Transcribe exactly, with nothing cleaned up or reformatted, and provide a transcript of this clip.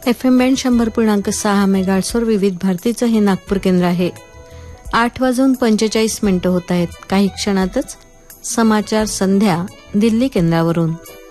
F M band शंभर पूर्णांक सहा मेगाहर्ट्झवर विविध भारतीचं हे नागपूर केंद्र आहे. आठ वाजून पंचेचाळीस मिनिटं होत आहेत. काही क्षणातच समाचार संध्या दिल्ली केंद्रावरून.